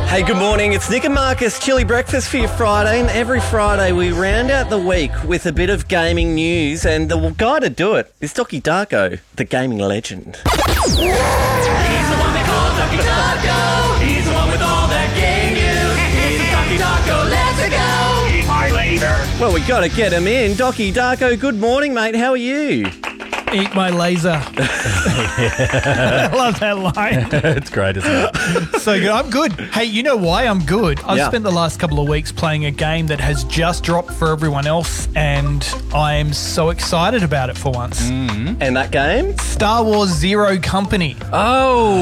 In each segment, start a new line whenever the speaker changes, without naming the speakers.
Hey, good morning. It's Nick and Marcus, Chili Breakfast for your Friday. And every Friday we round out the week with a bit of gaming news. And the guy to do it is Doki Darko, the gaming legend.
He's the one they call Doki Darko. He's the one with all that game news. He's Doki Darko. Let's go. Eat my laser.
Well, we got to get him in. Doki Darko, good morning, mate. How are you?
Eat my laser. I love that line.
It's great, isn't it?
So good. I'm good. Hey, you know why I'm good? I've spent the last couple of weeks playing a game that has just dropped for everyone else, and I'm so excited about it for once.
And that game?
Star Wars Zero Company.
Oh,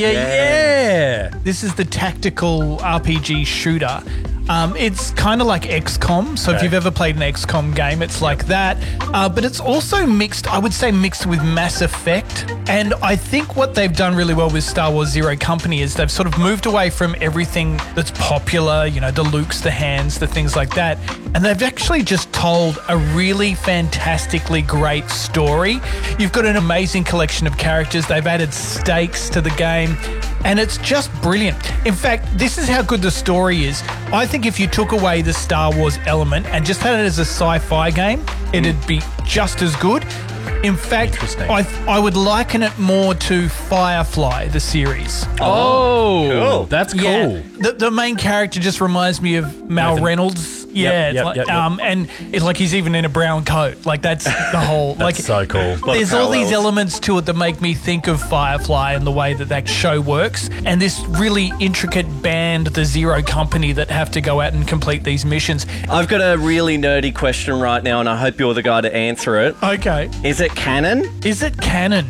yeah.
This is the tactical RPG shooter. It's kind of like XCOM. So if you've ever played an XCOM game, it's like that. But it's also mixed, I would say mixed with Mass Effect. And I think what they've done really well with Star Wars Zero Company is they've sort of moved away from everything that's popular, you know, the Lukes, the Hans, the things like that. And they've actually just told a really fantastically great story. You've got an amazing collection of characters. They've added stakes to the game. And it's just brilliant. In fact, this is how good the story is. I think if you took away the Star Wars element and just had it as a sci-fi game, it'd be just as good. In fact, I would liken it more to Firefly, the series.
Oh,
cool.
That's cool.
Yeah, the main character just reminds me of Mal Reynolds. Yeah,
Yep.
And it's like he's even in a brown coat. Like that's the whole.
That's so cool.
There's all these elements to it that make me think of Firefly and the way that show works. And this really intricate band, the Zero Company, that have to go out and complete these missions.
I've got a really nerdy question right now, and I hope you're the guy to answer it.
Okay.
Is it canon?
Is it canon?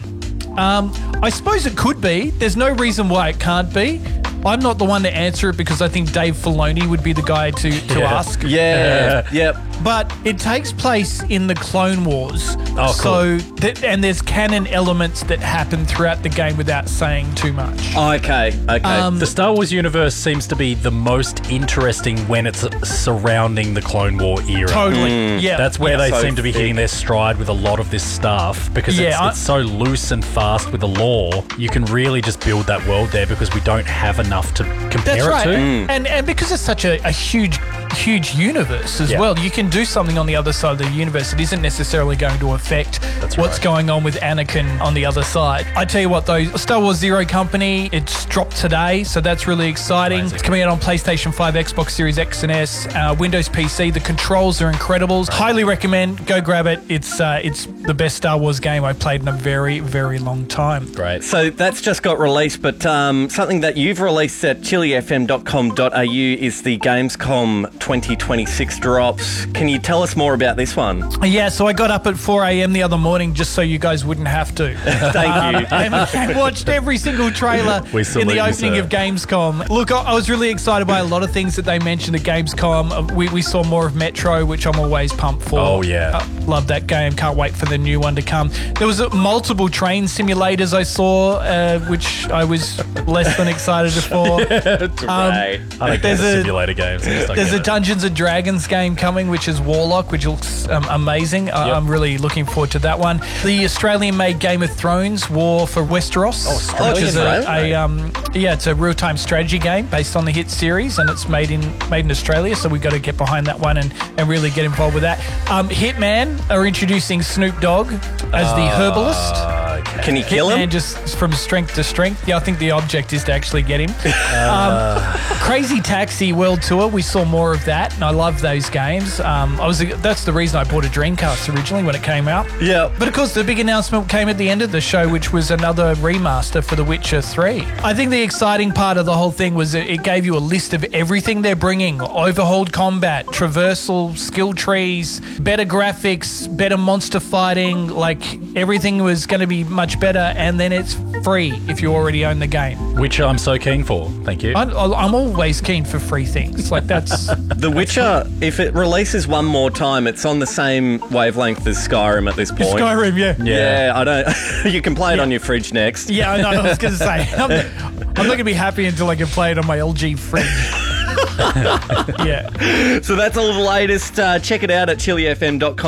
I suppose it could be. There's no reason why it can't be. I'm not the one to answer it because I think Dave Filoni would be the guy to ask.
Yeah. Yep.
But it takes place in the Clone Wars.
Oh, cool.
So, and there's canon elements that happen throughout the game without saying too much.
Okay.
The Star Wars universe seems to be the most interesting when it's surrounding the Clone War era.
Totally. Yeah.
That's where they
so
seem to be hitting their stride with a lot of this stuff because it's so loose and fast with the lore. You can really just build that world there because we don't have enough to compare
That's right.
it to.
And because it's such a huge universe as well, you can do something on the other side of the universe. It isn't necessarily going to affect what's going on with Anakin on the other side. I tell you what though, Star Wars Zero Company, it's dropped today, so that's really exciting. Amazing. It's coming out on PlayStation 5, Xbox Series X and S, Windows PC. The controls are incredible. Highly recommend. Go grab it. It's the best Star Wars game I've played in a very, very long time.
Great.
So that's just got released, but something that you've released at chilifm.com.au is the Gamescom 2026 drops. Can you tell us more about this one?
Yeah, so I got up at 4 a.m. the other morning just so you guys wouldn't have to.
Thank you.
And watched every single trailer in the opening of Gamescom. Look, I was really excited by a lot of things that they mentioned at Gamescom. We saw more of Metro, which I'm always pumped for.
Oh, yeah.
Love that game. Can't wait for the new one to come. There was multiple train simulators I saw, which I was less than excited for.
Right.
I don't get simulator games.
There's a Dungeons & Dragons game coming, which is Warlock, which looks amazing. I'm really looking forward to that one. The Australian-made Game of Thrones War for Westeros, which is it's a real-time strategy game based on the hit series, and it's made in Australia, so we've got to get behind that one and really get involved with that. Hitman are introducing Snoop Dogg as the herbalist.
Okay. Can he kill him?
And just from strength to strength. Yeah, I think the object is to actually get him. Crazy Taxi World Tour. We saw more of that, and I love those games. That's the reason I bought a Dreamcast originally when it came out.
Yeah.
But of course, the big announcement came at the end of the show, which was another remaster for The Witcher 3. I think the exciting part of the whole thing was it gave you a list of everything they're bringing: overhauled combat, traversal, skill trees, better graphics, better monster fighting. Like everything was going to be much better, and then it's free if you already own the game.
Which I'm so keen for. Thank you.
I'm always keen for free things. Like that's
The Witcher, if it releases one more time, it's on the same wavelength as Skyrim at this point.
Skyrim, yeah.
Yeah, I don't. You can play it on your fridge next.
Yeah, I know. I was going to say, I'm not going to be happy until I can play it on my LG fridge. Yeah.
So that's all the latest. Check it out at chilifm.com.